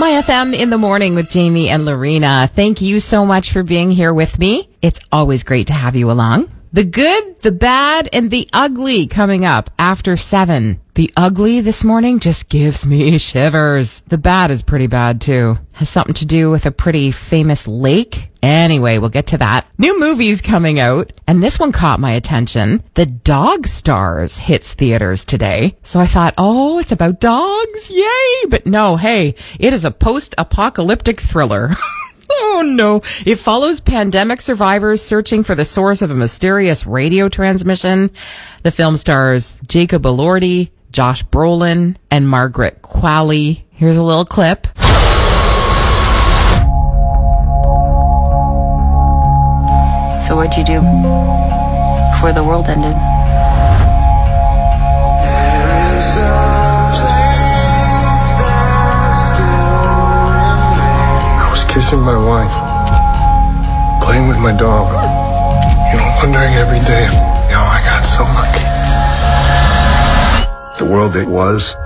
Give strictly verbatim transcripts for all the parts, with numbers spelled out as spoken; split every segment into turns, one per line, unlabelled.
My F M in the morning with Jamie and Lorena. Thank you so much for being here with me. It's always great to have you along. The good, the bad, and the ugly coming up after seven. The ugly this morning just gives me shivers. The bad is pretty bad too. Has something to do with a pretty famous lake. Anyway, we'll get to that. New movies coming out, and this one caught my attention. The Dog Stars hits theaters today. So I thought, oh, it's about dogs. Yay! But no, hey, it is a post-apocalyptic thriller. Oh, no. It follows pandemic survivors searching for the source of a mysterious radio transmission. The film stars Jacob Elordi, Josh Brolin, and Margaret Qualley. Here's a little clip.
So what'd you do before the world ended?
Kissing my wife, playing with my dog, you know, wondering every day how I got so lucky. The world that was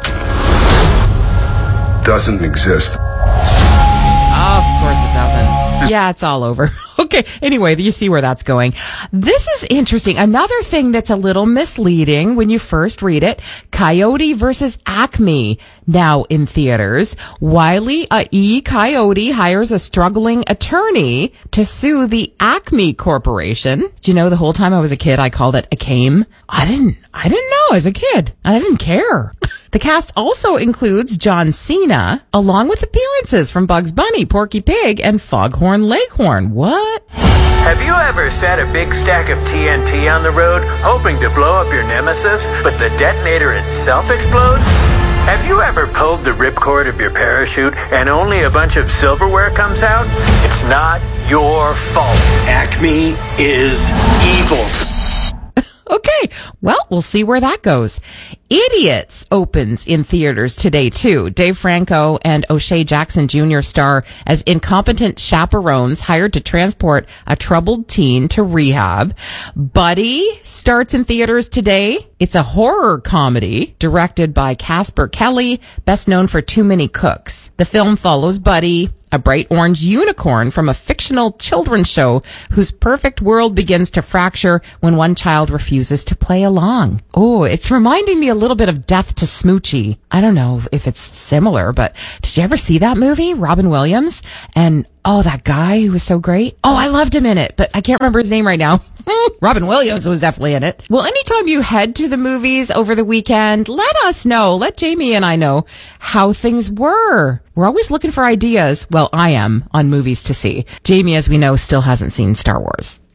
doesn't exist.
Oh, of course it doesn't. Yeah, it's all over. Okay, anyway, you see where that's going. This is interesting. Another thing that's a little misleading when you first read it, Coyote versus Acme, now in theaters. Wile E. Coyote hires a struggling attorney to sue the Acme Corporation. Do you know the whole time I was a kid, I called it a came? I didn't, I didn't know as a kid. I didn't care. The cast also includes John Cena, along with appearances from Bugs Bunny, Porky Pig, and Foghorn Leghorn. What?
Have you ever set a big stack of T N T on the road, hoping to blow up your nemesis, but the detonator itself explodes? Have you ever pulled the ripcord of your parachute and only a bunch of silverware comes out? It's not your fault. Acme is evil.
Okay, well, we'll see where that goes. Idiots opens in theaters today, too. Dave Franco and O'Shea Jackson Junior star as incompetent chaperones hired to transport a troubled teen to rehab. Buddy starts in theaters today. It's a horror comedy directed by Casper Kelly, best known for Too Many Cooks. The film follows Buddy, a bright orange unicorn from a fictional children's show whose perfect world begins to fracture when one child refuses to play along. Oh, it's reminding me a little bit of Death to Smoochie. I don't know if it's similar, but did you ever see that movie? Robin Williams? And oh, that guy who was so great. Oh, I loved him in it, but I can't remember his name right now. Robin Williams was definitely in it. Well, anytime you head to the movies over the weekend, let us know. Let Jamie and I know how things were. We're always looking for ideas. Well, I am on movies to see. Jamie, as we know, still hasn't seen Star Wars.